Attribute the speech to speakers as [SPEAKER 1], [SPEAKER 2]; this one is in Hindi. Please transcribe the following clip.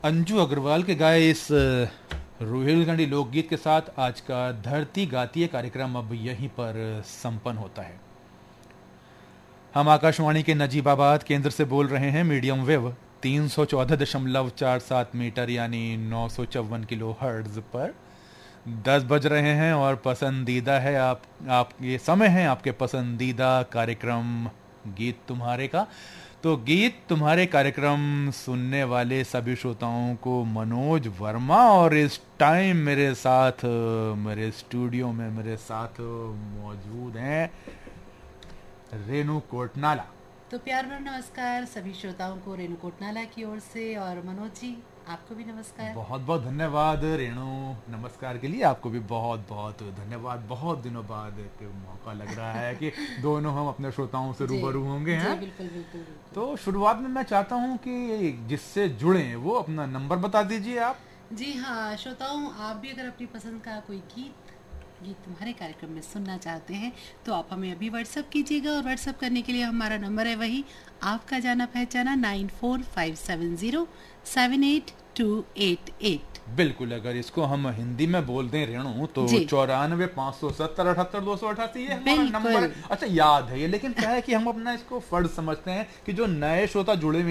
[SPEAKER 1] अंजू अग्रवाल के गाए इस रोहिलखंडी लोकगीत के साथ आज का धरती गाती है कार्यक्रम अब यहीं पर संपन्न होता है। हम आकाशवाणी के नजीबाबाद केंद्र से बोल रहे हैं मीडियम वेव 314.47 मीटर यानी 954 किलो हर्ट्ज पर 10 बज रहे हैं और पसंदीदा है आप ये समय है आपके पसंदीदा कार्यक्रम गीत तुम्हारे का। तो गीत तुम्हारे कार्यक्रम सुनने वाले सभी श्रोताओं को मनोज वर्मा और इस टाइम मेरे साथ मेरे स्टूडियो में मेरे साथ मौजूद हैं रेणु कोटनाला।
[SPEAKER 2] तो प्यार भरा नमस्कार सभी श्रोताओं को रेणु कोटनाला की ओर से, और मनोज जी आपको भी नमस्कार।
[SPEAKER 1] बहुत बहुत धन्यवाद रेणु, नमस्कार के लिए आपको भी बहुत बहुत धन्यवाद। बहुत दिनों बाद एक मौका लग रहा है कि दोनों हम अपने श्रोताओं से रूबरू होंगे हैं।
[SPEAKER 2] बिल्कुल, बिल्कुल, बिल्कुल।
[SPEAKER 1] तो शुरुआत में मैं चाहता हूं कि जिससे जुड़े वो अपना नंबर बता दीजिए आप।
[SPEAKER 2] जी हाँ श्रोताओं, आप भी अगर अपनी पसंद का कोई गीत तुम्हारे कार्यक्रम में सुनना चाहते हैं तो आप हमें अभी व्हाट्सएप कीजिएगा, और व्हाट्सएप करने के लिए हमारा नंबर है वही आपका जाना पहचाना 9457078288।
[SPEAKER 1] बिल्कुल, अगर इसको हम हिंदी में बोल दें रेणु तो 94,570,78,288 ये हमारा नंबर। अच्छा याद है ये, लेकिन क्या है कि हम अपना इसको फर्ज समझते हैं कि जो नए श्रोता जुड़े